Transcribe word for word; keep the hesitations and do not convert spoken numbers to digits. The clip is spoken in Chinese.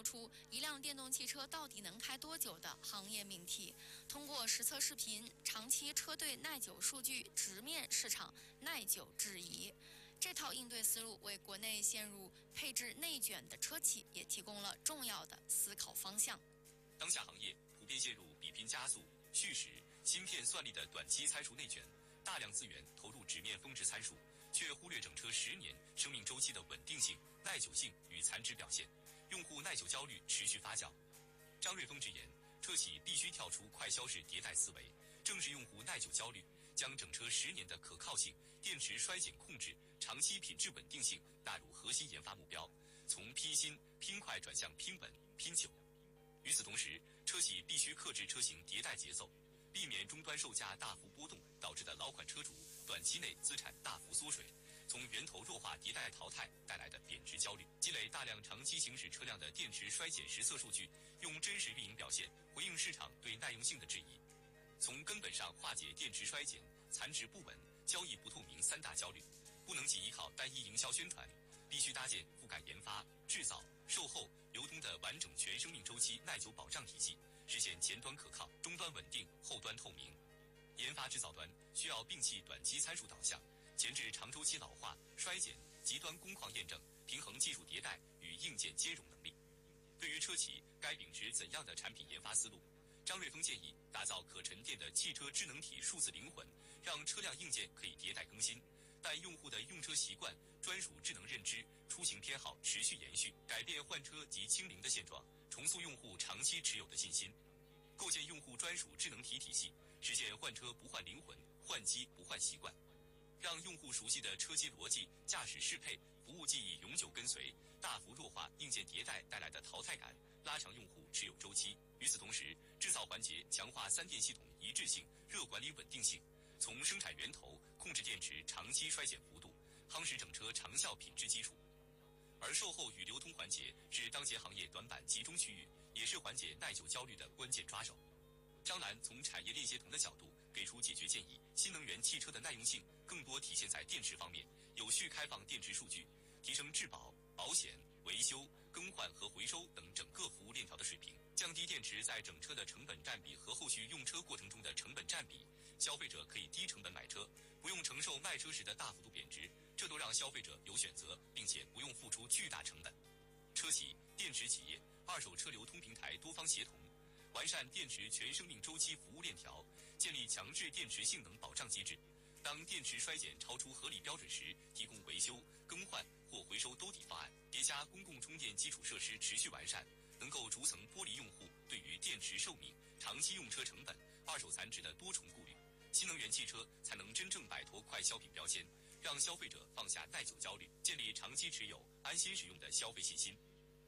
出一辆电动汽车到底能开多久的行业命题。通过实测视频、长期车队耐久数据，直面市场耐久质疑。这套应对思路为国内陷入配置内卷的车企也提供了重要的思考方向。 当下行业普遍陷入比拼加速、序时、芯片算力的短期参数内卷，大量资源投入纸面峰值参数，却忽略整车十年生命周期的稳定性、耐久性与残值表现，用户耐久焦虑持续发酵。张瑞峰直言，车企必须跳出快消式迭代思维，正视用户耐久焦虑，将整车十年的可靠性、电池衰减控制、长期品质稳定性纳入核心研发目标，从拼新拼快转向拼稳拼久。与此同时，车企必须克制车型迭代节奏，避免终端售价大幅波动导致的老款车主短期内资产大幅缩水，从源头弱化迭代淘汰带来的贬值焦虑，积累大量长期行驶车辆的电池衰减实测数据，用真实运营表现回应市场对耐用性的质疑，从根本上化解电池衰减、残值不稳、交易不透明三大焦虑。不能仅依靠单一营销宣传，必须搭建覆盖研发、制造、售后、流通的完整全生命周期耐久保障体系，实现前端可靠、终端稳定、后端透明。研发制造端需要摒弃短期参数导向，前置长周期老化、衰减、极端工况验证，平衡技术迭代与硬件兼容能力。对于车企该秉持怎样的产品研发思路，张瑞峰建议打造可沉淀的汽车智能体数字灵魂，让车辆硬件可以迭代更新，但用户的用车习惯、专属智能认知、出行偏好持续延续，改变换车及清零的现状，重塑用户长期持有的信心，构建用户专属智能体体系，实现换车不换灵魂，换机不换习惯，让用户熟悉的车机逻辑、驾驶适配、服务记忆永久跟随，大幅弱化硬件迭代带来的淘汰感，拉长用户持有周期。与此同时，制造环节强化三电系统一致性、热管理稳定性，从生产源头控制电池长期衰减幅度，夯实整车长效品质基础。而售后与流通环节是当前行业短板集中区域，也是缓解耐久焦虑的关键抓手。张澜从产业链协同的角度给出解决建议，新能源汽车的耐用性更多体现在电池方面，有序开放电池数据，提升质保、保险、维修、更换和回收等整个服务链条的水平，降低电池在整车的成本占比和后续用车过程中的成本占比，消费者可以低成本买车，不用承受卖车时的大幅度贬值，这都让消费者有选择，并且不用付出巨大成本。车企、电池企业、二手车流通平台多方协同，完善电池全生命周期服务链条，建立强制电池性能保障机制。当电池衰减超出合理标准时，提供维修、更换或回收兜底方案。叠加公共充电基础设施持续完善，能够逐层剥离用户对于电池寿命、长期用车成本、二手残值的多重顾虑，新能源汽车才能真正摆脱快消品标签，让消费者放下耐久焦虑，建立长期持有、安心使用的消费信心。